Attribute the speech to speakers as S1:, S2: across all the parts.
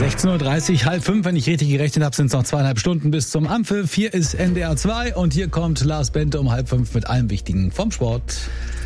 S1: 16.30 Uhr, 4:30, wenn ich richtig gerechnet habe, sind es noch 2,5 Stunden bis zum Ampfiff. Hier ist NDR 2 und hier kommt Lars Bente um 4:30 mit allem Wichtigen vom Sport.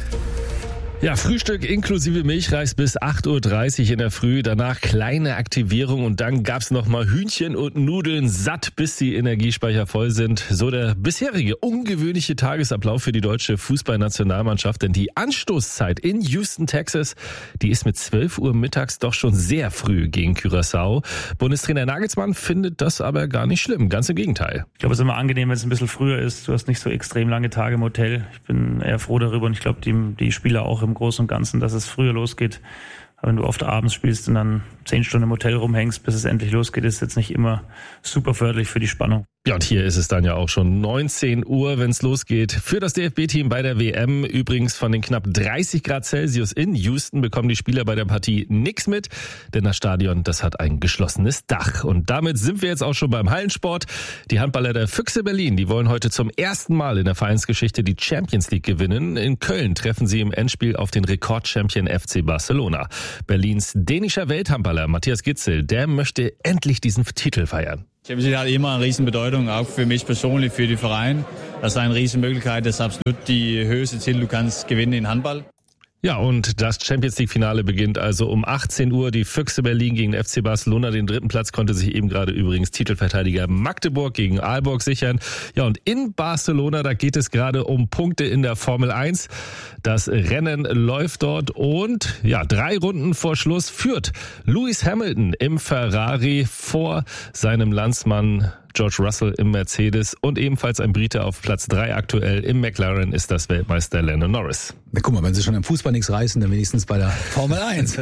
S2: Ja, Frühstück inklusive Milchreis bis 8.30 Uhr in der Früh. Danach kleine Aktivierung und dann gab's nochmal Hühnchen und Nudeln satt, bis die Energiespeicher voll sind. So der bisherige ungewöhnliche Tagesablauf für die deutsche Fußballnationalmannschaft. Denn die Anstoßzeit in Houston, Texas, die ist mit 12 Uhr mittags doch schon sehr früh gegen Curaçao. Bundestrainer Nagelsmann findet das aber gar nicht schlimm. Ganz im Gegenteil.
S3: Ich glaube, es ist immer angenehm, wenn es ein bisschen früher ist. Du hast nicht so extrem lange Tage im Hotel. Ich bin eher froh darüber und ich glaube, die Spieler auch im Großen und Ganzen, dass es früher losgeht. Aber wenn du oft abends spielst und dann 10 Stunden im Hotel rumhängst, bis es endlich losgeht, ist jetzt nicht immer super förderlich für die Spannung.
S2: Ja, und hier ist es dann ja auch schon 19 Uhr, wenn es losgeht. Für das DFB-Team bei der WM. Übrigens von den knapp 30 Grad Celsius in Houston bekommen die Spieler bei der Partie nichts mit. Denn das Stadion, das hat ein geschlossenes Dach. Und damit sind wir jetzt auch schon beim Hallensport. Die Handballer der Füchse Berlin, die wollen heute zum ersten Mal in der Vereinsgeschichte die Champions League gewinnen. In Köln treffen sie im Endspiel auf den Rekordchampion FC Barcelona. Berlins dänischer Welthandballer Matthias Gitzel, der möchte endlich diesen Titel feiern.
S4: Champions League hat immer eine riesen Bedeutung, auch für mich persönlich, für den Verein. Das ist eine riesen Möglichkeit, das ist absolut die höchste Ziel, du kannst gewinnen in Handball.
S2: Ja, und das Champions-League-Finale beginnt also um 18 Uhr. Die Füchse Berlin gegen FC Barcelona. Den 3. Platz konnte sich eben gerade übrigens Titelverteidiger Magdeburg gegen Aalborg sichern. Ja, und in Barcelona, da geht es gerade um Punkte in der Formel 1. Das Rennen läuft dort und ja, 3 Runden vor Schluss führt Lewis Hamilton im Ferrari vor seinem Landsmann George Russell im Mercedes und ebenfalls ein Brite auf Platz 3 aktuell. Im McLaren ist das Weltmeister Lando Norris.
S1: Na guck mal, wenn sie schon im Fußball nichts reißen, dann wenigstens bei der Formel 1.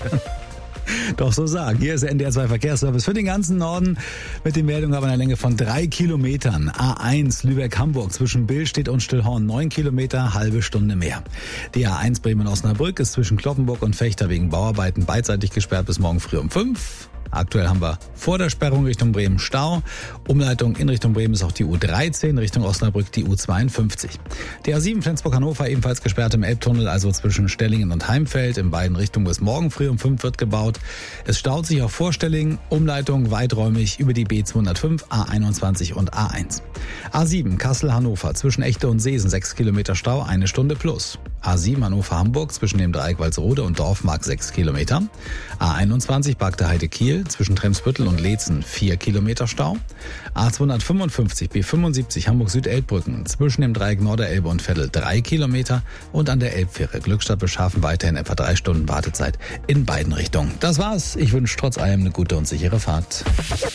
S1: Doch so sagen. Hier ist der NDR 2 Verkehrsservice für den ganzen Norden mit den Meldungen aber einer Länge von 3 Kilometern. A1 Lübeck-Hamburg zwischen Billstedt und Stillhorn 9 Kilometer, halbe Stunde mehr. Die A1 Bremen-Osnabrück ist zwischen Kloppenburg und Vechta wegen Bauarbeiten beidseitig gesperrt bis morgen früh um 5. Aktuell haben wir vor der Sperrung Richtung Bremen Stau. Umleitung in Richtung Bremen ist auch die U13, Richtung Osnabrück die U52. Die A7 Flensburg-Hannover ebenfalls gesperrt im Elbtunnel, also zwischen Stellingen und Heimfeld. In beiden Richtungen bis morgen früh um 5 wird gebaut. Es staut sich auch vor Stellingen, Umleitung weiträumig über die B205, A21 und A1. A7 Kassel-Hannover zwischen Echte und Seesen 6 Kilometer Stau, 1 Stunde plus. A7 Hannover-Hamburg zwischen dem Dreieck Walsrode und Dorfmark 6 Kilometer. A21 Bagde-Heide-Kiel zwischen Tremsbüttel und Leetzen 4 Kilometer Stau. A255 B75 Hamburg-Süd-Elbbrücken zwischen dem Dreieck Norderelbe und Veddel 3 Kilometer und an der Elbfähre Glückstadt-Beschafen weiterhin etwa 3 Stunden Wartezeit in beiden Richtungen. Das war's. Ich wünsche trotz allem eine gute und sichere Fahrt.